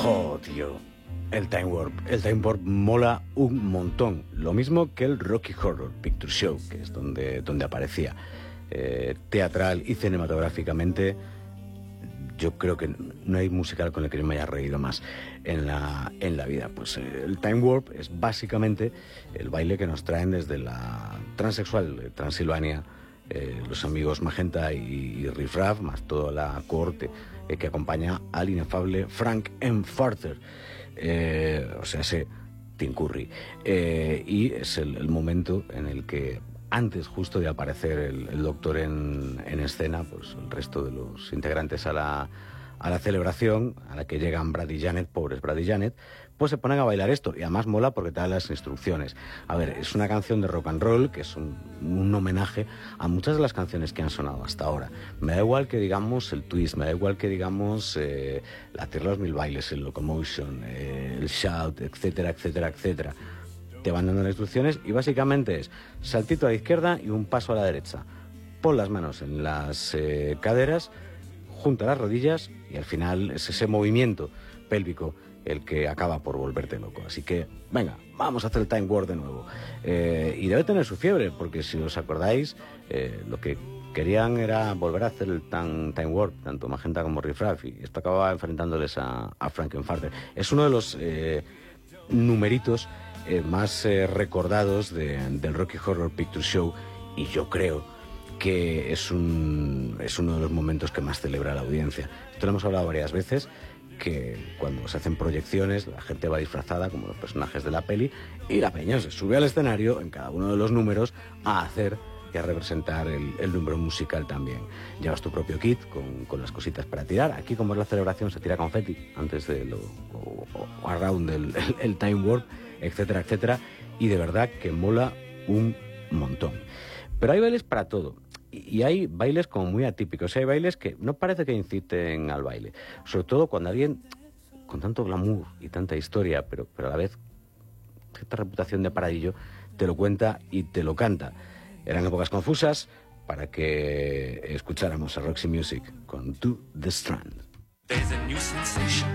Jo, tío. El Time Warp. El Time Warp mola un montón. Lo mismo que el Rocky Horror Picture Show, que es donde aparecía. Teatral y cinematográficamente, yo creo que no hay musical con el que yo me haya reído más en la vida. Pues el Time Warp es básicamente el baile que nos traen desde la transexual de Transilvania, los amigos Magenta y Riff Raff, más toda la cohorte que acompaña al inefable Frank Enfarter, o sea, ese Tim Curry. Y es el momento en el que, antes justo de aparecer el Doctor en escena, pues el resto de los integrantes a la celebración, a la que llegan Brad y Janet, pobres Brad y Janet, pues se ponen a bailar esto, y además mola porque te da las instrucciones. A ver, es una canción de rock and roll, que es un homenaje a muchas de las canciones que han sonado hasta ahora. Me da igual que digamos el twist, me da igual que digamos la Tierra de los Mil Bailes, el Locomotion, el Shout, etcétera, etcétera, etcétera. Te van dando las instrucciones y básicamente es saltito a la izquierda y un paso a la derecha. Pon las manos en las caderas, junta las rodillas y al final es ese movimiento pélvico el que acaba por volverte loco. Así que, venga, vamos a hacer el Time Warp de nuevo. Y debe tener su fiebre, porque si os acordáis, lo que querían era volver a hacer el Time Warp, tanto Magenta como Riff Raff, y esto acababa enfrentándoles a Frank-N-Furter. Es uno de los numeritos más recordados del Rocky Horror Picture Show, y yo creo que es uno de los momentos que más celebra la audiencia. Esto lo hemos hablado varias veces, que cuando se hacen proyecciones la gente va disfrazada como los personajes de la peli y la peña se sube al escenario en cada uno de los números a hacer y a representar el número musical también. Llevas tu propio kit con las cositas para tirar. Aquí, como es la celebración, se tira confeti antes de o around el Time Warp, etcétera, etcétera, y de verdad que mola un montón. Pero hay bailes para todo. Y hay bailes como muy atípicos. Hay bailes que no parece que inciten al baile. Sobre todo cuando alguien con tanto glamour y tanta historia, pero a la vez cierta reputación de paradillo, te lo cuenta y te lo canta. Eran épocas confusas para que escucháramos a Roxy Music con To The Strand. There's a new sensation